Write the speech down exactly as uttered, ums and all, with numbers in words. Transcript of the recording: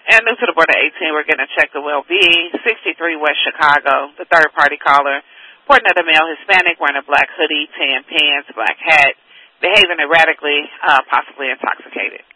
And new to the board at eighteen, we're going to check the well-being. sixty-three West Chicago, the third-party caller. Reporting that a male Hispanic wearing a black hoodie, tan pants, black hat, behaving erratically, uh, possibly intoxicated.